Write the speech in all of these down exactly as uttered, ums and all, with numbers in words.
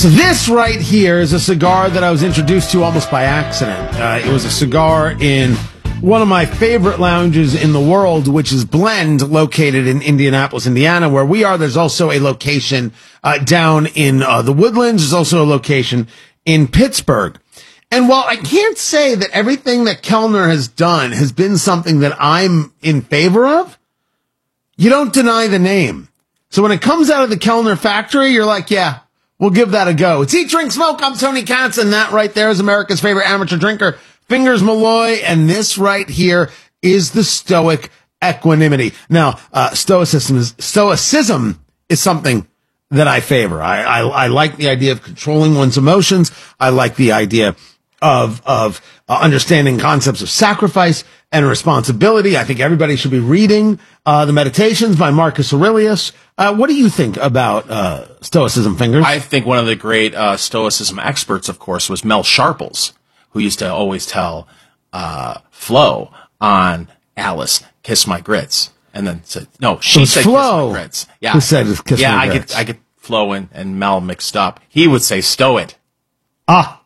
So this right here is a cigar that I was introduced to almost by accident. Uh, it was a cigar in one of my favorite lounges in the world, which is Blend, located in Indianapolis, Indiana, where we are. There's also a location uh, down in uh, the Woodlands. There's also a location in Pittsburgh. And while I can't say that everything that Kellner has done has been something that I'm in favor of, you don't deny the name. So when it comes out of the Kellner factory, you're like, yeah, we'll give that a go. It's Eat, Drink, Smoke. I'm Tony Katz, and that right there is America's favorite amateur drinker, Fingers Malloy, and this right here is the Stoic Equanimity. Now, uh, stoicism is, stoicism is something that I favor. I, I, I like the idea of controlling one's emotions. I like the idea of, of uh, understanding concepts of sacrifice and responsibility. I think everybody should be reading uh, the Meditations by Marcus Aurelius. Uh, what do you think about uh, Stoicism, Fingers? I think one of the great uh, Stoicism experts, of course, was Mel Sharples, who used to always tell uh, Flo on Alice, "Kiss my grits," and then said, "No, she said Flo kiss my grits." Yeah, who said kiss yeah, my I grits. get I get Flo and, and Mel mixed up. He would say "stow it." Ah,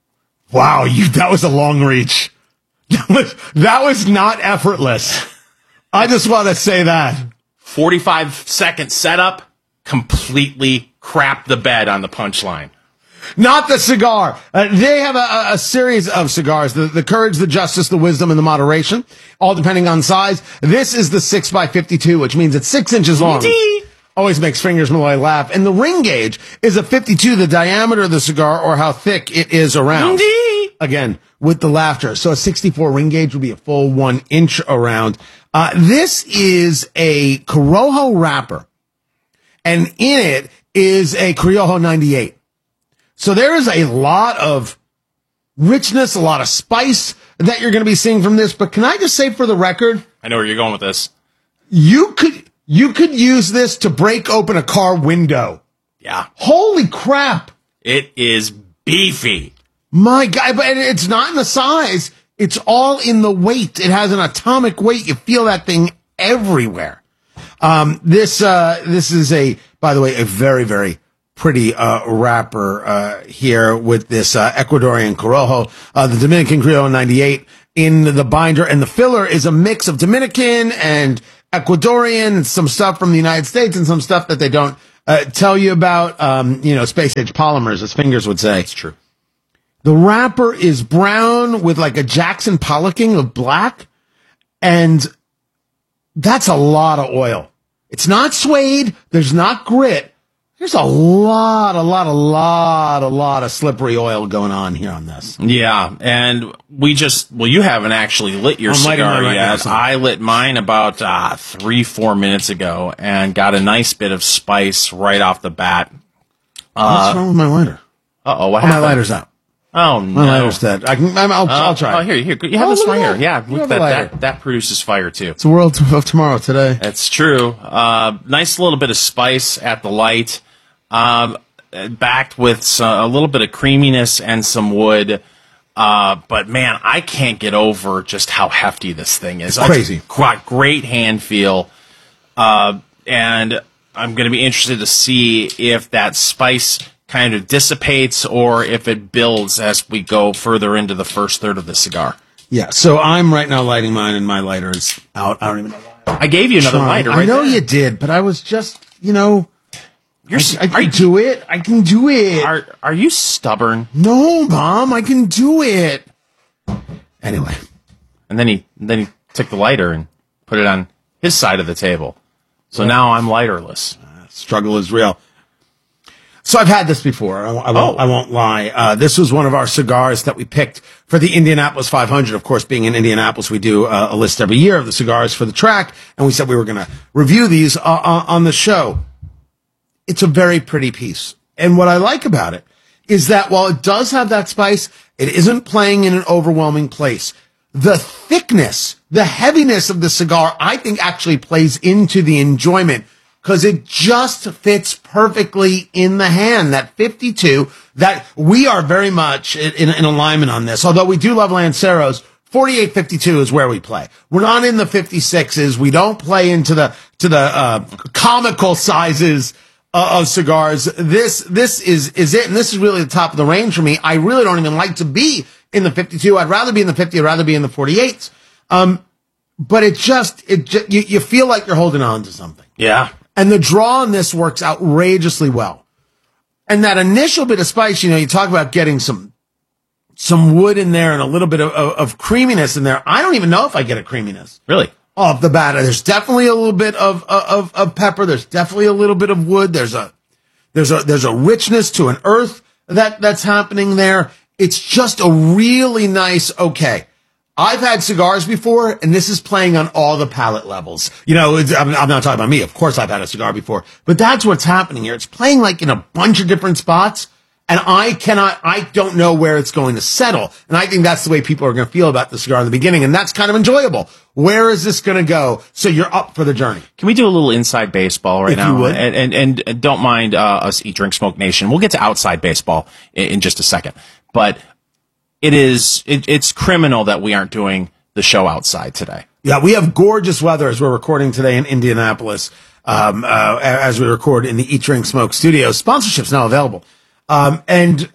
wow, you that was a long reach. That was that was not effortless. I just want to say that. forty-five second setup, completely crapped the bed on the punchline. Not the cigar. Uh, they have a, a series of cigars, the, the courage, the justice, the wisdom, and the moderation, all depending on size. This is the six by fifty-two, which means it's six inches long. Indeed. Always makes Fingers Malloy laugh. And the ring gauge is a fifty-two, the diameter of the cigar, or how thick it is around. Indeed. Again, with the laughter. So a sixty-four ring gauge would be a full one inch around. Uh, this is a Corojo wrapper, and in it is a Criollo ninety-eight. So there is a lot of richness, a lot of spice that you're going to be seeing from this. But can I just say for the record, I know where you're going with this. You could, you could use this to break open a car window. Yeah. Holy crap. It is beefy. My God, but it's not in the size. It's all in the weight. It has an atomic weight. You feel that thing everywhere. Um, this, uh, this is a, by the way, a very, very pretty, uh, wrapper, uh, here with this, uh, Ecuadorian Corojo, uh, the Dominican Criollo ninety-eight in the binder, and the filler is a mix of Dominican and Ecuadorian and some stuff from the United States and some stuff that they don't, uh, tell you about, um, you know, space age polymers, as Fingers would say. It's true. The wrapper is brown with like a Jackson Pollocking of black, and that's a lot of oil. It's not suede. There's not grit. There's a lot, a lot, a lot, a lot of slippery oil going on here on this. Yeah, and we just, well, you haven't actually lit your I'm lighting cigar mine right now, yet. so- I lit mine about uh, three, four minutes ago and got a nice bit of spice right off the bat. What's wrong with my lighter? Uh-oh, what Oh, my happened? lighter's out. Oh, no. My lighter's dead. I can, I'm, I'll, Uh, I'll try. Oh, here, here. You have Oh, this look right at here. that. Yeah, You look have a that, lighter. that, that produces fire, too. It's the world of tomorrow today. That's true. Uh, nice little bit of spice at the light, um, backed with some, a little bit of creaminess and some wood. Uh, but man, I can't get over just how hefty this thing is. It's crazy. It's got great hand feel. Uh, and I'm going to be interested to see if that spice kind of dissipates or if it builds as we go further into the first third of the cigar. Yeah, so I'm right now lighting mine, and my lighter is out. I don't even know why. I gave you another Trying. lighter right I know there. you did, but I was just, you know, You're, I, I are, can you, do it. I can do it. are, are you stubborn? No, Mom, I can do it. Anyway. And then he then he took the lighter and put it on his side of the table. So now I'm lighterless. Struggle is real. So I've had this before. I, I, won't, Oh. I won't lie. Uh, this was one of our cigars that we picked for the Indianapolis five hundred. Of course, being in Indianapolis, we do uh, a list every year of the cigars for the track, and we said we were going to review these uh, uh, on the show. It's a very pretty piece. And what I like about it is that while it does have that spice, it isn't playing in an overwhelming place. The thickness, the heaviness of the cigar, I think actually plays into the enjoyment because it just fits perfectly in the hand. That fifty-two, that we are very much in, in alignment on this. Although we do love Lanceros, forty-eight fifty-two is where we play. We're not in the fifty-sixes. We don't play into the, to the, uh, comical sizes uh, of cigars. This this is is it, and this is really the top of the range for me. I really don't even like to be in the fifty-two. I'd rather be in the fifty. I'd rather be in the forty-eights. Um, but it just it just, you you feel like you're holding on to something. Yeah. And the draw on this works outrageously well. And that initial bit of spice, you know, you talk about getting some some wood in there and a little bit of, of, of creaminess in there. I don't even know if I get a creaminess. Really? Off the bat. There's definitely a little bit of, of, of pepper. There's definitely a little bit of wood. There's a, there's a, there's a richness to an earth that, that's happening there. It's just a really nice, okay. I've had cigars before, and this is playing on all the palate levels. You know, it's, I'm, I'm not talking about me. Of course I've had a cigar before, but that's what's happening here. It's playing like in a bunch of different spots, and I cannot, I don't know where it's going to settle. And I think that's the way people are going to feel about the cigar in the beginning, and that's kind of enjoyable. Where is this going to go? So you're up for the journey. Can we do a little inside baseball right If now? you would. And, and, and don't mind uh, us Eat, Drink, Smoke Nation. We'll get to outside baseball in, in just a second. But it is, it, it's criminal that we aren't doing the show outside today. Yeah, we have gorgeous weather as we're recording today in Indianapolis, um, uh, as we record in the Eat, Drink, Smoke studio. Sponsorship's now available. Um, and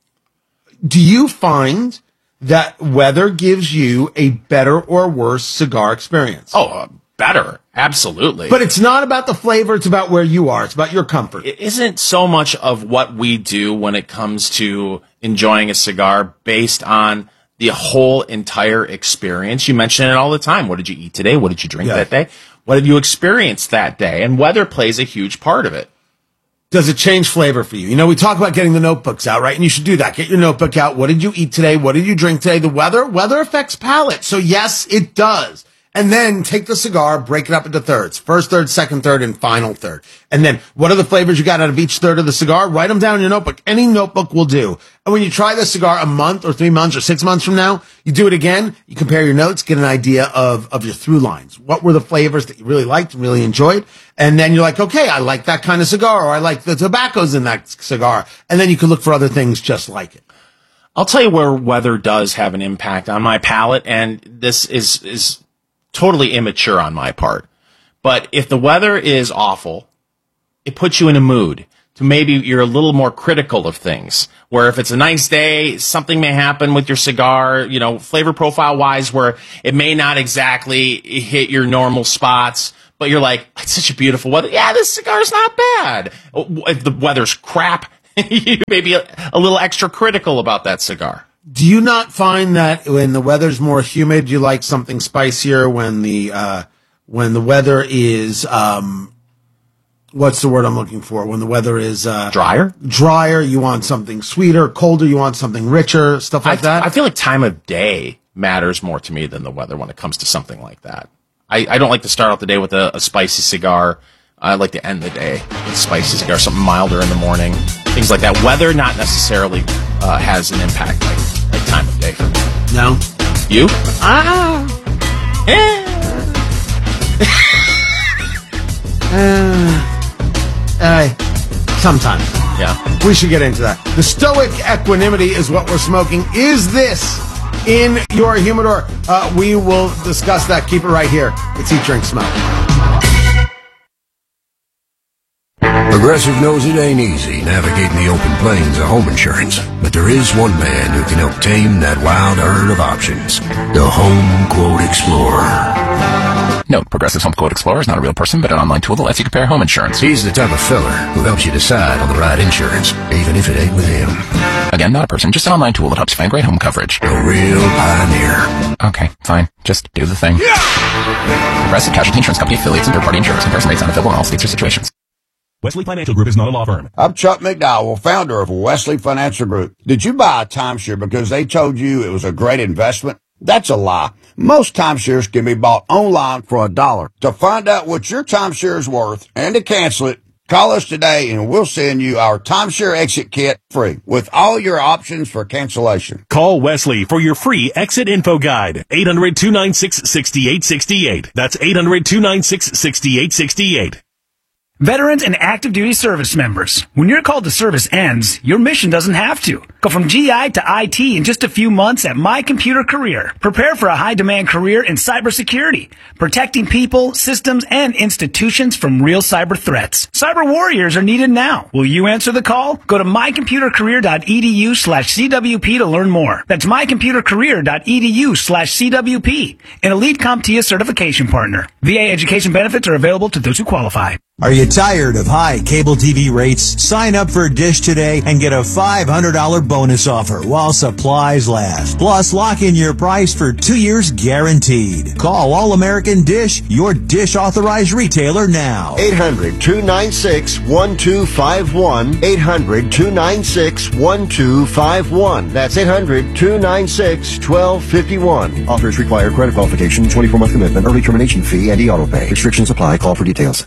do you find that weather gives you a better or worse cigar experience? Oh, uh, better. Absolutely. But it's not about the flavor. It's about where you are. It's about your comfort. It isn't so much of what we do when it comes to enjoying a cigar based on the whole entire experience. You mention it all the time. What did you eat today? What did you drink Yeah. that day? What did you experience that day? And weather plays a huge part of it. Does it change flavor for you? You know, we talk about getting the notebooks out, right? And you should do that. Get your notebook out. What did you eat today? What did you drink today? The weather, weather affects palate. So yes, it does. And then take the cigar, break it up into thirds. First third, second third, and final third. And then what are the flavors you got out of each third of the cigar? Write them down in your notebook. Any notebook will do. And when you try the cigar a month or three months or six months from now, you do it again, you compare your notes, get an idea of, of your through lines. What were the flavors that you really liked and really enjoyed? And then you're like, okay, I like that kind of cigar, or I like the tobaccos in that cigar. And then you can look for other things just like it. I'll tell you where weather does have an impact on my palate, and this is, is, totally immature on my part. But if the weather is awful, it puts you in a mood to maybe you're a little more critical of things. Where if it's a nice day, something may happen with your cigar, you know, flavor profile wise, where it may not exactly hit your normal spots, but you're like, it's such a beautiful weather. Yeah, this cigar's not bad. If the weather's crap, you may be a, a little extra critical about that cigar. Do you not find that when the weather's more humid, you like something spicier? When the uh, when the weather is um, what's the word I'm looking for? When the weather is uh, drier, drier, you want something sweeter. Colder, you want something richer. Stuff like I, that. I feel like time of day matters more to me than the weather when it comes to something like that. I, I don't like to start out the day with a, a spicy cigar. I like to end the day with a spicy cigar, something milder in the morning, things like that. Weather not necessarily uh, has an impact like, like time of day for me. No. You? Ah. Eh. uh, uh, sometimes. Yeah. We should get into that. The Stoic Equanimity is what we're smoking. Is this in your humidor? Uh, we will discuss that. Keep it right here. It's Eat, Drink, Smoke. Progressive knows it ain't easy navigating the open plains of home insurance, but there is one man who can help tame that wild herd of options. The Home Quote Explorer. Note, Progressive's Home Quote Explorer is not a real person, but an online tool that lets you compare home insurance. He's the type of fella who helps you decide on the right insurance, even if it ain't with him. Again, not a person, just an online tool that helps you find great home coverage. A real pioneer. Okay, fine. Just do the thing. Yeah! Progressive Casualty Insurance Company affiliates and third-party insurers. Comparison rates not available in all states or situations. Wesley Financial Group is not a law firm. I'm Chuck McDowell, founder of Wesley Financial Group. Did you buy a timeshare because they told you it was a great investment? That's a lie. Most timeshares can be bought online for a dollar. To find out what your timeshare is worth and to cancel it, call us today and we'll send you our timeshare exit kit free with all your options for cancellation. Call Wesley for your free exit info guide. eight hundred, two nine six, six eight six eight. That's eight hundred, two nine six, six eight six eight. Veterans and active duty service members, when your call to service ends, your mission doesn't have to. Go from G I to I T in just a few months at My Computer Career. Prepare for a high-demand career in cybersecurity, protecting people, systems, and institutions from real cyber threats. Cyber warriors are needed now. Will you answer the call? Go to mycomputercareer.edu slash CWP to learn more. That's mycomputercareer.edu slash CWP, an Elite CompTIA certification partner. V A education benefits are available to those who qualify. Are you tired of high cable T V rates? Sign up for Dish today and get a five hundred dollars bonus offer while supplies last. Plus, lock in your price for two years guaranteed. Call All American Dish, your Dish authorized retailer now. eight hundred, two nine six, one two five one. eight hundred, two nine six, one two five one. That's eight hundred, two nine six, one two five one. Offers require credit qualification, twenty-four month commitment, early termination fee, and e-auto pay. Restrictions apply. Call for details.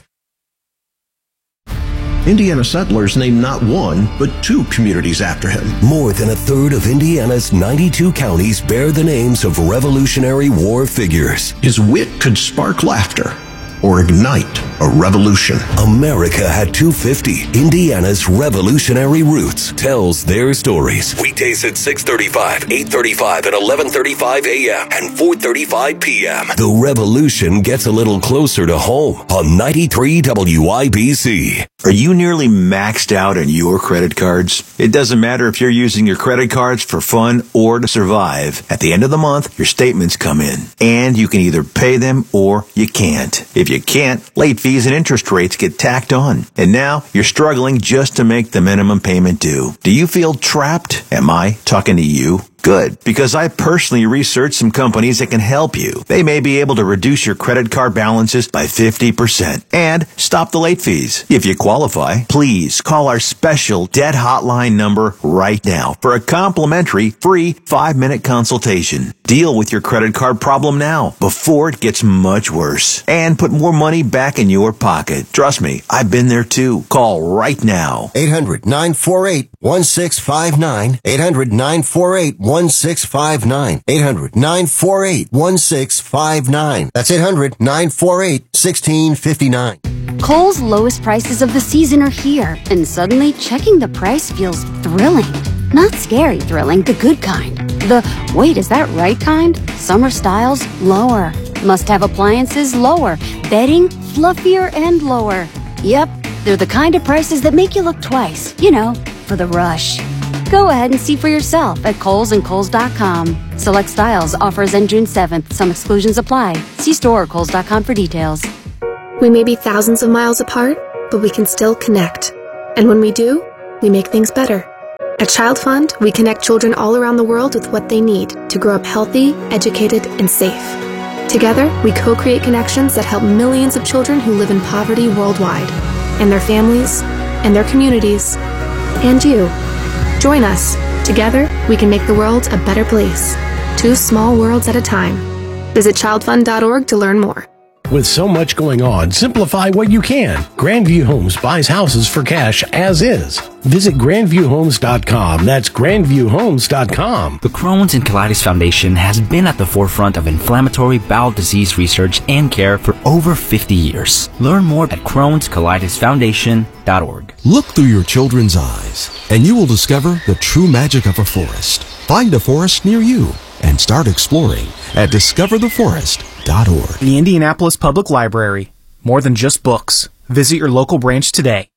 Indiana settlers named not one, but two communities after him. More than a third of Indiana's ninety-two counties bear the names of Revolutionary War figures. His wit could spark laughter or ignite a revolution. America at two fifty, Indiana's revolutionary roots, tells their stories. Weekdays at six thirty-five, eight thirty-five, and eleven thirty-five a.m. and four thirty-five p.m. The revolution gets a little closer to home on ninety-three W I B C. Are you nearly maxed out on your credit cards? It doesn't matter if you're using your credit cards for fun or to survive. At the end of the month, your statements come in, and you can either pay them or you can't. If you can't, late fees and interest rates get tacked on. And now you're struggling just to make the minimum payment due. Do you feel trapped? Am I talking to you? Good, because I personally researched some companies that can help you. They may be able to reduce your credit card balances by fifty percent and stop the late fees. If you qualify, please call our special debt hotline number right now for a complimentary free five minute consultation. Deal with your credit card problem now before it gets much worse and put more money back in your pocket. Trust me, I've been there too. Call right now. eight hundred, nine four eight, one six five nine. eight hundred, nine four eight, one six five nine. eight hundred, nine four eight, one six five nine. That's eight hundred, nine four eight, one six five nine. Kohl's lowest prices of the season are here, and suddenly checking the price feels thrilling. Not scary thrilling, the good kind. The, wait, is that right kind? Summer styles, lower. Must-have appliances, lower. Bedding, fluffier and lower. Yep, they're the kind of prices that make you look twice, you know, for the rush. Go ahead and see for yourself at Kohl's and Kohl's dot com. Select styles, offers end June seventh. Some exclusions apply. See store or Kohl's dot com for details. We may be thousands of miles apart, but we can still connect. And when we do, we make things better. At Child Fund, we connect children all around the world with what they need to grow up healthy, educated, and safe. Together, we co-create connections that help millions of children who live in poverty worldwide, and their families, and their communities, and you. Join us. Together, we can make the world a better place. Two small worlds at a time. Visit child fund dot org to learn more. With so much going on, simplify what you can. Grandview Homes buys houses for cash as is. Visit grandview homes dot com. That's grandview homes dot com. The Crohn's and Colitis Foundation has been at the forefront of inflammatory bowel disease research and care for over fifty years. Learn more at crohns colitis foundation dot org. Look through your children's eyes, and you will discover the true magic of a forest. Find a forest near you and start exploring at discover the forest dot org. The Indianapolis Public Library. More than just books. Visit your local branch today.